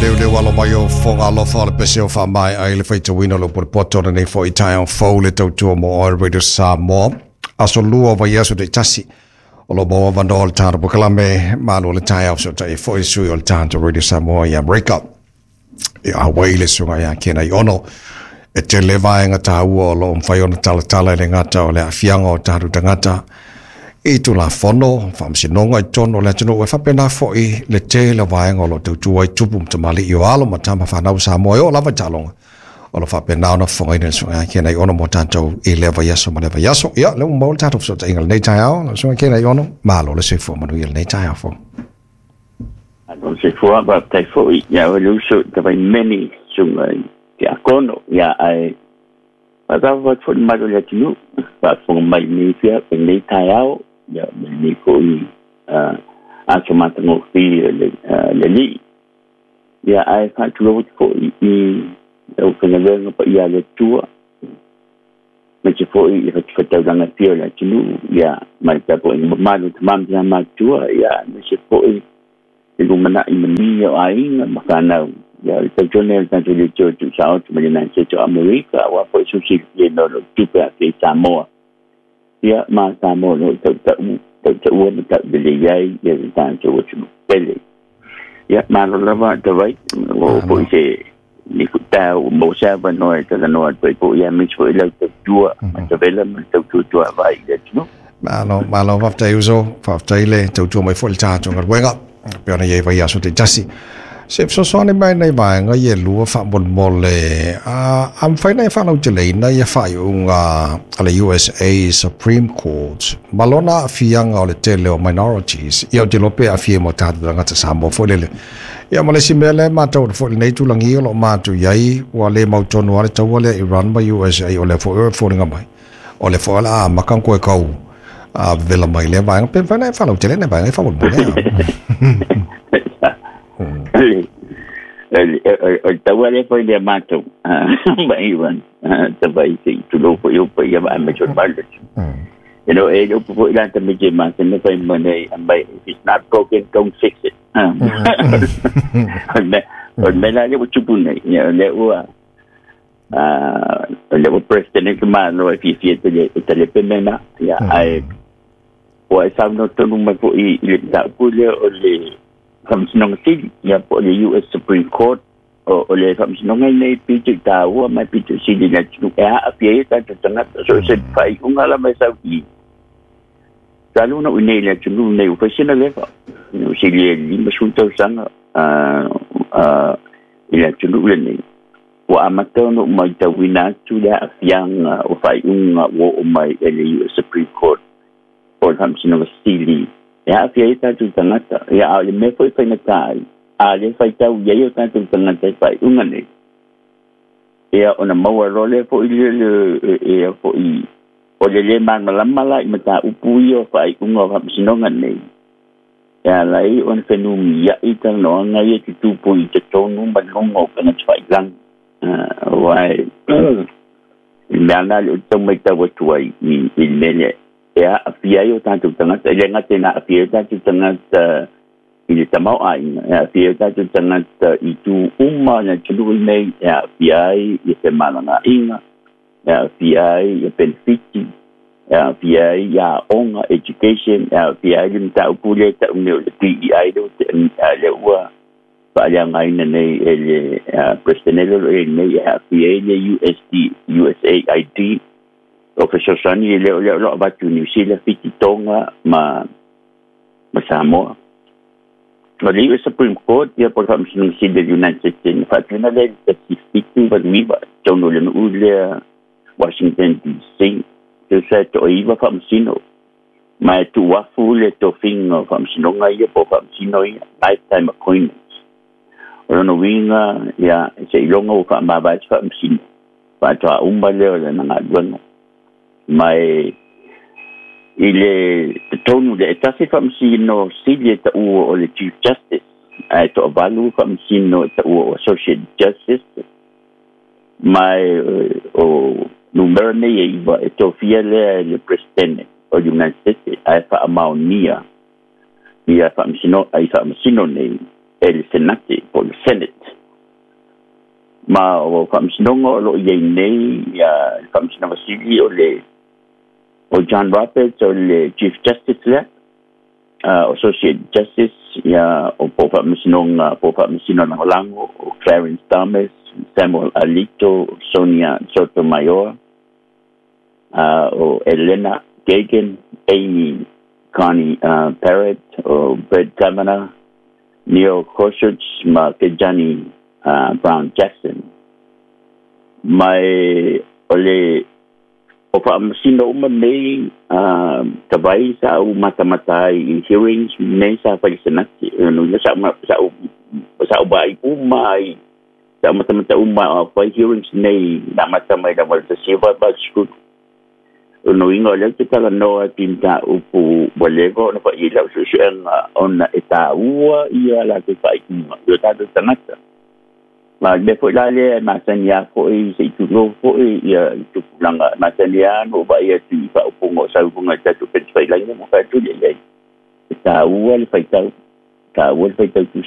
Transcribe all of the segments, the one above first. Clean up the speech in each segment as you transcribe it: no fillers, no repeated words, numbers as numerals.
le walo mai o fonga lofa le pese o wha mai ai le whaita wino lo por potona nei fo i tai on fau le tautua mo o Radio Samoa. Aso lua wa yasu de tasi o lo mo wando o le tāna po kalame malo le tai au so tai fo i sui o le tāna Radio Samoa ia break up. Ia Hawaii le sunga ia kena i ono e te lewa e ngata ua o lo mwhai ona tala le ngata o le afianga o tāru tangata. I tu la fono, whamsinonga I tono le atino ue whapena fo I le te le waenga o lo tautua I tupu mtamali I o alo matama whanau Samoa o lava talonga. O lo whapena ona whonga ina sunga kena I ono mo tātou I lewa yaso ma lewa yaso. Ia, leo maul tātou fsota inga le nei tai ao, le sunga kena I ono, malo le seifua manu I le nei tai ao fo. Ano seifua ba tai fo I, ia o luso tawai meni sunga ki a kono, ia ai, wakawa watu maro le atino, whafonga mai nei fia, pe nei tai ao, ya ni ko I aso matango fi le li ya ai fa tulo ko I o kana venga pa ia le tua me che fo I fa tanga pio la tinu ya mai ta po I malu tamam ya ma tua ya me che fo I lu mana I mani o ai na makana ya ta jone ta le cho tu sao tu me na che to America wa po su si le no tu pa ke Samoa ia ma Samoa no tau ua ma tau bele iai ia tātou watu pele. Ia ma lo lava tawai o po I se ni kutau mo sava noe tala noa tui po ia mis po ilau tau tua ma tawela ma tau tua vai ia tino. Ma lo wafta uso, wafta ile tau tua mai foli tātou ngar wenga peona iei vai aso te tasi. Se soane mai nei vaenga ia lua whamon mole am whai nei whanau te leina ia whai unga ale USA Supreme Court malona a fianga o le tele o minorities ia o te lope a fie mo tātou ngata Samoa fwelele ia malesi mele mātou le fwele nei tulangi o lo mātou iai wa le mautonu ale tau ale Iran ma USA o le fwele mai o le fwele makang koe kau vela mai le vaenga pen whai nei whanau te leina vaenga I whamon mole tawa le foi le mato mai wan tabai si tu lo foi o pai ma me chon balde you know e o foi la te me ma se me foi money it's not broken don't fix it me la le chupu nei le o president ma no e fi te le pemena ya ai o sa no tonu me foi le da pule o le Kamsinong City, ya po le US Supreme Court, o le kamsinong nei pitu tawa mai pitu sili na tunu a pia ta tanga so se fai unga la mai sa I. Salu na unei le tunu nei ufasina le fa. No sili li masunto sanga ila tunu le nei. Wa amatono mai tawina tu la fiang o fai unga wo mai le US Supreme Court. O kamsinong sili ya pia tu tangata ya ale me foi na tai ale fai tau ya yo tu tangata fai unga nei ya ona maua role fo le fo I o le man malama I mata upu yo fai unga fa sinonga nei ya lai on fenum ya ita no nga ye tu po I te tonu banongo kana fai lang wai nana le tomai tawa tuai I mele ya pia yo tanto tangata le ngate na pia tanto tangata I le tamau ai ya pia tanto tangata I tu na chulu nei ya pia I te malanga inga ya pia I benefiti ya pia ya onga education ya pia I ta upule ta unio le PEI do le ua pa ya ngai nei le presidente nei ya pia le USAID Official Sani le batu New Zealand fiti tonga ma Samoa. O le Supreme Court ia por kamsinong sili le United States fatina le fitu ba miba tono le ule Washington DC to sa to iwa kamsino mai tu wafu le to fingo kamsinonga ia po kamsino ia lifetime appointments. O no winga ia se ilonga o kamaba kamsino pa to umbale le na duano mai ile tonu de tasi famsino sili ta o le chief justice ai to valu famsino ta o associate justice mai o numero nei iba to fiele le presidente o United States ai fa amaunia ia famsino ai famsino nei el senate o el senate ma o whamsinonga o lo iei nei ia whamsinonga sili o John Roberts o le Chief Justice lea Associate Justice ia o po whamsinonga lango o Clarence Thomas, Samuel Alito, Sonia Sotomayor, o Elena Kagan, Amy Connie Parrott, o Brett Kavanaugh, Neil Gorsuch, ma Kejani Brown Jackson. Mai ole o whamasino nei kawai sa u mata i hearings nei sa palisanati no sa u bai umai sa mata umai pa hearings nei na mata mai da walta siva ba sku no ingo le te kala no tinta upu bolego no pa ila su on eta ua ia la te fai yo ta de tanata ma le foi la le masania foi se tu lo foi ia tu langa masania no ba ia tu fa upungo sa upunga ta tu pe fai la mo fa tu le ta ua le fai ta ua fai ta tu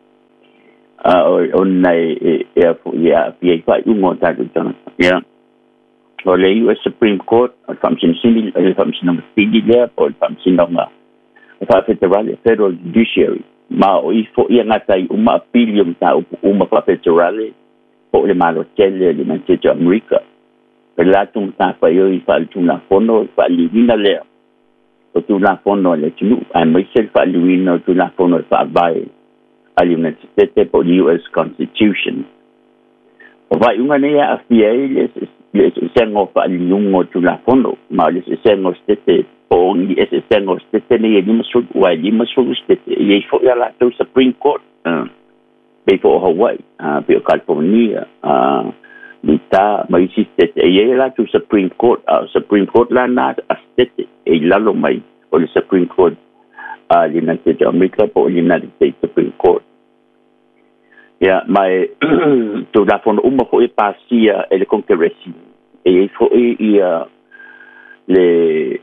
on nai ia ia pi fa ungo ta tu tanata ia o le US Supreme Court o famsin sini o famsin no pidi le o famsin no fa federal judiciary ma o ifo ia ngatai uma apilium ta uma federale o le malo tele le Manchester America pelatung ta fa yo I fa tuna fono fa livina le o tuna fono le tunu ai mai se fa livina tuna fono fa vai ali United States po US Constitution o vai unga ne a FBA le sengo fa livungo tuna fono ma le sengo stete o ni ese sengo stete ne ni masul wa ni masul stete ye fo ya la to Supreme Court before Hawaii be California Lita mai stete ye la to Supreme Court la na stete e lalo mai o le Supreme Court le United America po le United States Supreme Court ya mai to la fo uma fo e pasia e le congresi e fo ia le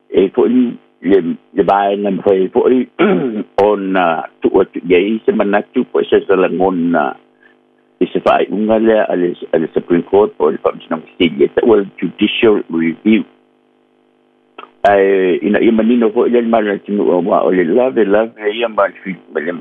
bai na foi on tu ye se manatu po se la ngona se fai unga le al Supreme Court o le famsina mistili ta well judicial review ai ina imanino fo le mala tinu o le love ia mal fi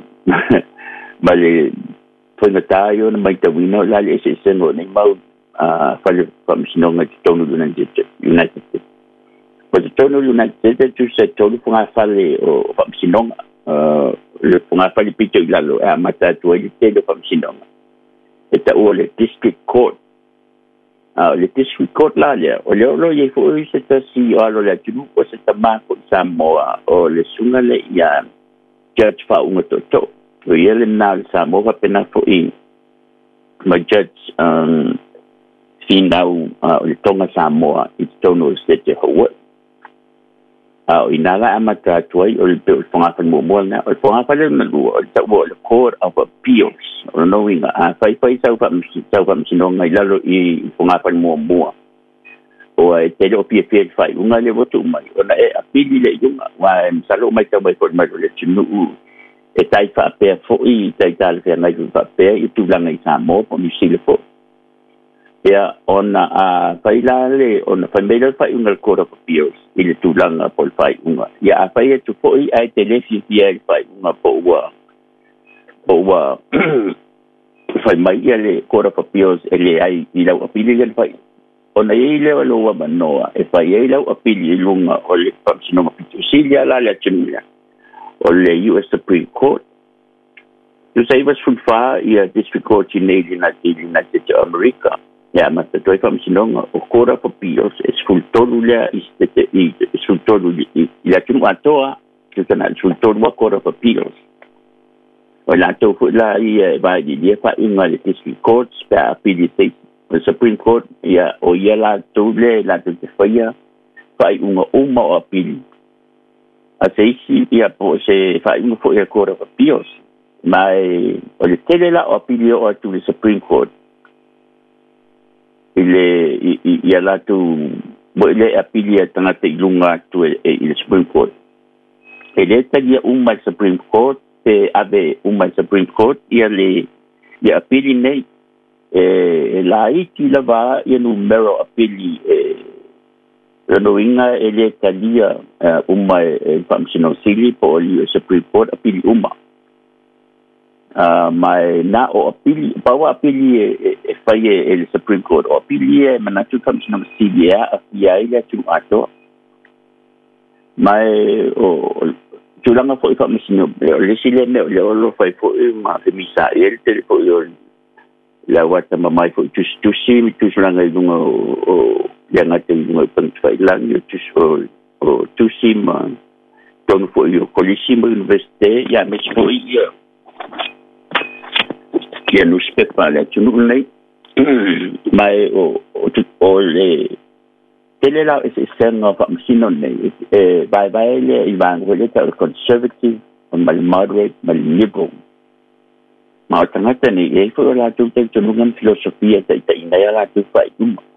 male foi na tayo na mai tawino la le se sengo ni mau fa le famsina ngi tonu na United States But tono United tu se tolu punga fale o famsinonga le punga fale pito ilalo a mata tu ele te de famsinonga eta o le district court la le o le lo ye fo se ta si o lo le tu o se ta ma ko Samoa o le sunga le ya judge fa un to o ele na Samoa pena fo I ma judge finau o le tonga Samoa I tono se te ho inala amata tuai o le ponga mo na o ponga fa le o le Court of Appeals o no winga fai sau fa msino ngai lalo I ponga fa mo o te le PFL fai unga le voto mai ona e apili le yunga wa msalo mai tau mai for mai le tunu e tai fa pe fo I tai tal fe ngai fa pe I tu langa I Samoa po ni sile fo ya ona faila le ona famela fa unga Court of Appeals ile tulanga pol fai unga ya fa ye tu foi ai telesi ya fai unga po wa fai mai le Court of Appeals ele ai ila apili le fai ona ile lo wa manoa e fai ile apili lunga o le famsino mapitu silia la le tsunia o le US Supreme Court tu sai was fun fa ia district court in United States of America ya mata toi famsinonga o Court of Appeals es fultolu le es fultolu la tunu atoa que kana fultolu wa Court of Appeals o la to la ia ba di fa inga le district court pa appeal the Supreme Court ya o ia la to le la te faia fa uma o appeal a seisi ia po se fa inga fo ia Court of Appeals mai o le tele la o appeal o to the Supreme Court ia la tu bo ile apilia tanga te lunga tu il Supreme Court ele tagia Supreme Court te ave Supreme Court ia le apili nei la iti lava ia numero apili no inga ele talia uma famsino sili po li Supreme Court apili uma mai na o apili bawa apili fai ele Supreme Court o apili manatu famsino sili a ia tu ato mai o tulanga fo famsino le sile me le lo fai fo ma misa ele telefo la wata mamai fo tusi langa lunga o yang ate lunga pentai lang o tusi ma don fo yo colissimo université ya me fo ya no spepa la tu nei mai o le tele la es senga fa msino nei bye le ivan le conservative mal moderate mal liberal ma tangata ni fo la tu te tunungan filosofia te ina la tu fai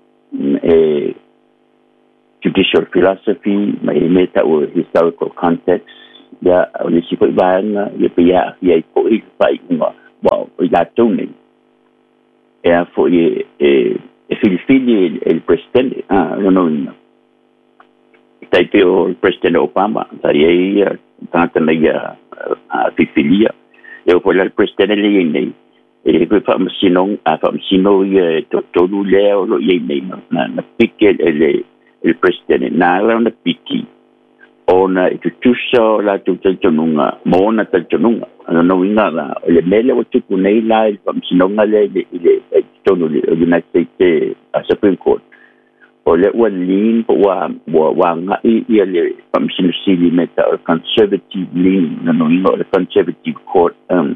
judicial philosophy mai meta o historical context ya o ni sipo bana ya pia ya ko i fai wow ya tu ni fo filifili el presidente no tai o presidente Obama tai tanta ya fifilia eu vou lá prestar ele nem ele foi famsino ia todo leo lo ia nem na pique ele presidente na lá na pique ona tu so la tu nunga mona nunga no inga la ele mele o tu nei la famsino ngale ele todo o United States Supreme Court ole walin wa nga ile famsino sili meta conservative lean no inga conservative court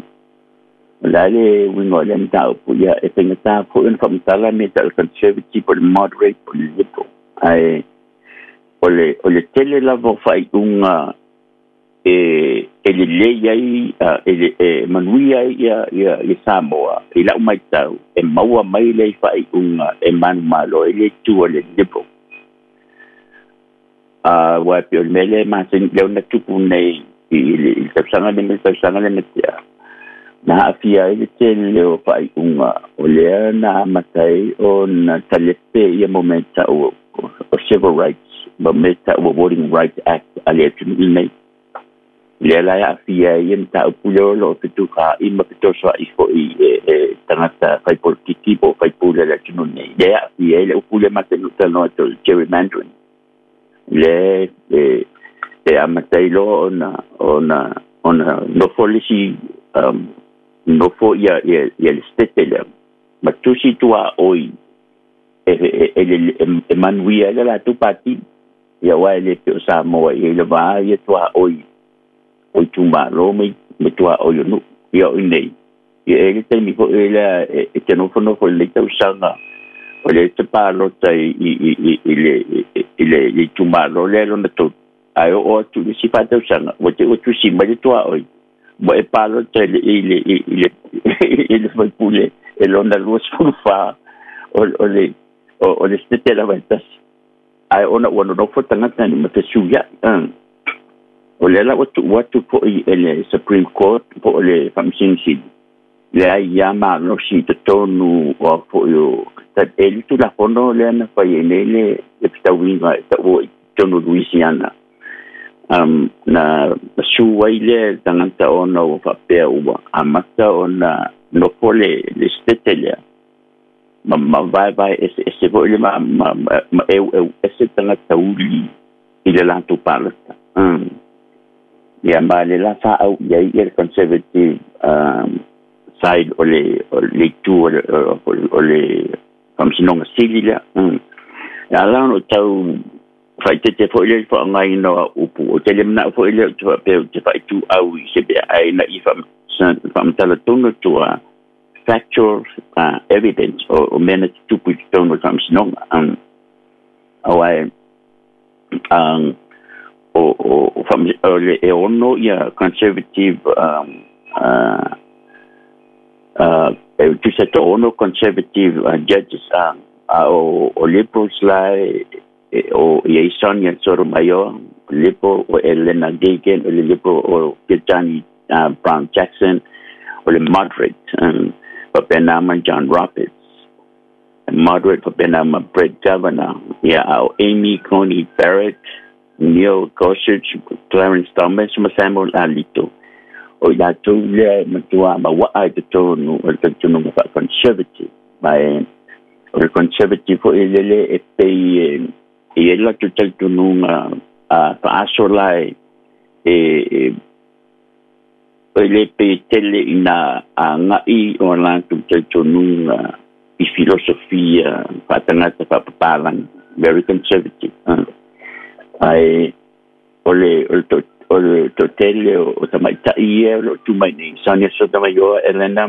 lale wingo len tau puya etengata fu famsala meta conservative or moderate or liberal ai ole tele la vo fai unga ele lei ele manuia ia Samoa ila mai tau maua mai lei fai unga manu malo ele tu ole liberal wa pe mele ma sen le na tupu nei il tapsanga le metia na afia ele tele o fai unga ole na matai on talepe ia momenta o civil rights momenta o voting rights act ale tu nei lela ya fia yenta pulo lo tuka imma pitosa ifo tangata fai politiki po fai pula la tunone ya fia le pula matenutano no gerrymandering le amatailo ona no policy no fo ya stetele matusi tua oi manuia la tu parti ya wale sa mo ile va ya tua oi o tumba lo me tua o yo no yo nei e te mi ko ela te no fono ko le tau sanga o le te palo tai ile tumba lo le lo to ai o tu si fa tau sanga o tu si ma tua o mo e palo tai ile foi pule e lo na lo fa o le stete la ventas ai ona no fotanga tani ma te suya o le la watu po ele Supreme Court po le famsin si le ia ma no si te tonu o po yo ta ele tu la fono le na fa ele le pita winga ta o tonu Louisiana na suai le tangata ona o fa pe uwa amata ona no po le stetele ma vai esse vole ma esse tangata uli ile la tu palata ya male la fa au ya il conservative side o le tu o le comme sinon silia ya la no tau fai te fo ile fo ngai no upu o tele na fo ile tu te fai tu au se be ai na ifam tala tonu tu factual evidence o mena tu pu tonu comme sinon awai o family ono ya conservative tu sais ono conservative judges o liberals lai o Jason yan Sotomayor liberal o Elena Gagan o liberal o Johnny Brown Jackson o le moderate Papenaman John Roberts moderate for Benama Brett Governor. Yeah, our Amy Coney Barrett, Neil Gorsuch, Clarence Thomas, Samuel Alito. O ya tu le matua ma wa ai te tonu o te tonu ma conservative. Mai o conservative o ele e pe e la tu te tonu a asolai e ele pe tele ina a ngai o la tu te tonu I filosofia patangata papalang very conservative. Ai ole to tele o tamaita ie o tu mai ni Sonia Sotomayor Elena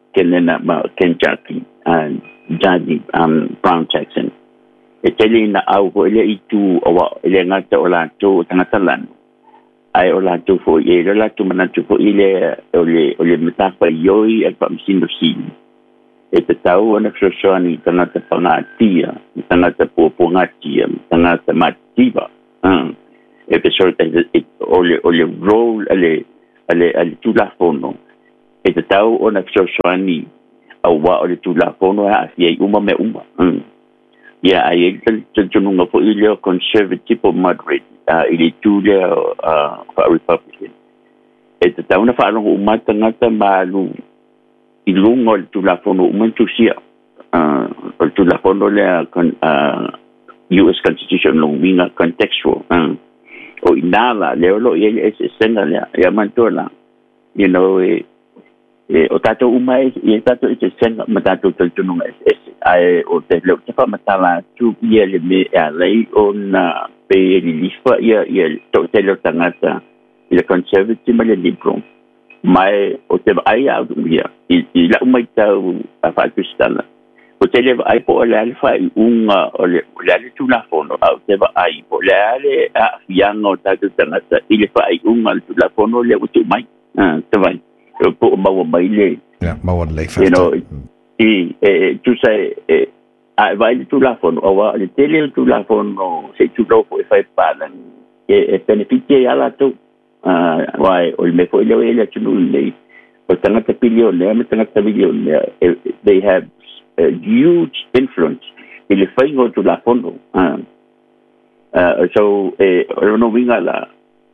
Kentucky and Jadi Brown Jackson e tele na au ele itu o ele ngata o la tu tangata lan ai o la tu fo ie la tu mana tu fo ile ole metafa yoi e pa msindo sini e te tau ana fsosani tangata pangatia tangata pupungatia tangata mativa e pe sorta ole role ale tulafono e te tau ona fsosani au wa ole tulafono a fie uma me uma ya ai te tununga po ile conservative or moderate ile tule Republican e te tau na fa uma tangata malu ilungo le tulafono umentusia o tulafono le US Constitution longinga contextual o inala le lo ye senga le ya mantola you know o tato umai ye tato senga matato tununga ai o te lo te fa matala tu ye le me lei on pe lifa ye to te lo tangata le conservative le libro mai o te ai au dia I la mai tau a Pakistan o te le ai po le alfa unga o le tu la fono au te ai po le ale a fiango tatu tangata ile fa ai unga tu la fono le o tu mai te vai po mai le yeah mau le fa you know tu sai ai vai tu la fono o le tele tu la fono se tu lo fo fa palan e beneficia ala tu why o me foi le tu le o tangata billion me tangata billion they have a huge influence il faingo tu la fondo so no winga la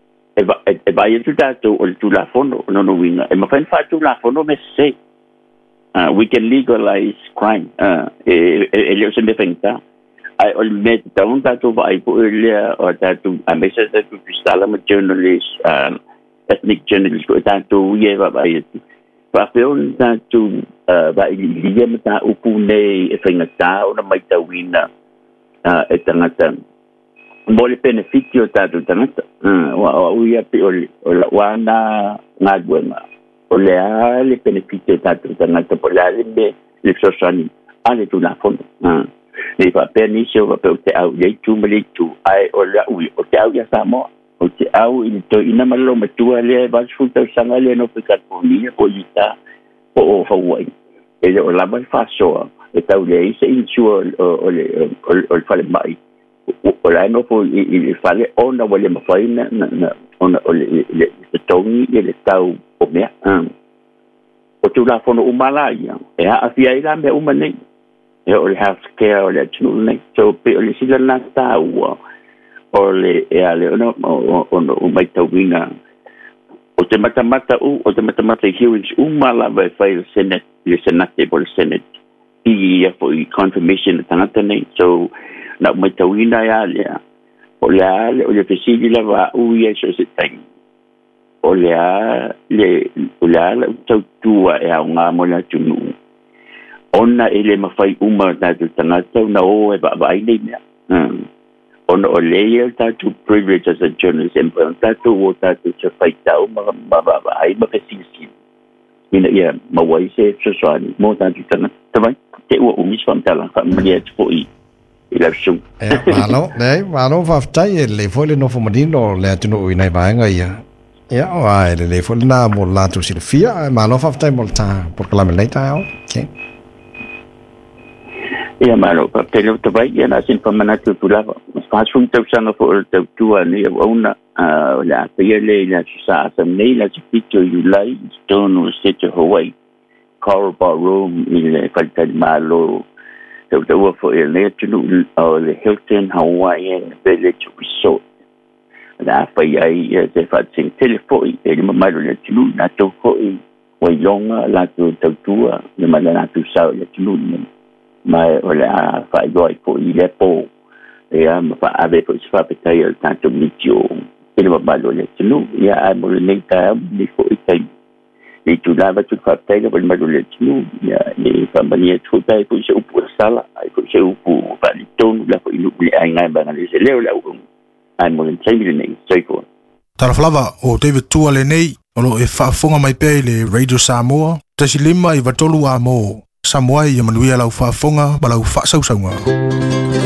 e vai tu dato o tu la fondo no winga e ma fa tu la fondo me se we can legalize crime ele se me fenta I will met down dato vai po earlier or dato a message that to stala journalist ethnic journalist ko dato ye vai pa feon dato vai lia mata upune e fengata ona mai tawina e tangata mole beneficio dato tangata wa uia pe o wana ngagwema ole ale beneficio dato tangata polale le sosani ale tu la fondo le fa pernicio va pe te au le tu mele tu ai o la o te au ya samo o te au in to ina malo matua le va futa sanga le no pe California polita o Hawaii ele o la vai fa so e tau le se insua o fale mai o la no po il fale ona wale mafaina na ona o le tongi le tau o mea o tu la fono umalaya e a fia ila me umane o le healthcare o le tunu so pe o le sila na tau o le ale no o mai tawina o te matamata hearings umala vai fai le senate por senate ia foi confirmation tangata nei so na mai tawina ya o le pesili la va uia so se tai o le tau tua e a nga mo la tunu ona ele mafai uma tatu tangata na o e ba ai nei mea ona o leia tatu privilege as a journalist and tatu o tatu se fai tau ma ai ma pesili ina ia mawai se sosani mo tatu tangata vai te o umis fam tala fa malia tpo I ila sum malo va ftai le foi le no fomadino le tunu ina vaenga ia ia ai le foi na mo la tu silfia malo va ftai molta por la meleta okay ia malo pa tele to vai ia na sin famana tu lava fa sum te sanga fo te tua ni ona la pele la sa nei la picture you like tono set Hawaii Coral Ballroom il falta di malo tau fo e le tunu o le Hilton Hawaii Village Resort la fai ai te fa sing telefoni e le mamalo le tunu na to ko i o longa la tu tua le mana tu sa le tunu mai o la fa doi ko i le po e am fa ave ko fa pe tai al tanto mitio e le mamalo le tunu ya am le nei ta ni ko i tai e tu lava tu fa tai le mamalo le tunu ya ni fa mania tu tai ko se upu sala ai ko se upu fa li tonu la ko i lu le ai ngai banga le se le la u ai mo le tai le nei sai ko Taraflava o David Tua le nei o lo e whaafonga mai pei le Radio Samoa tasi lima i watolu a mo Samoa i manuia lau whaafonga ma lau whaasausaunga.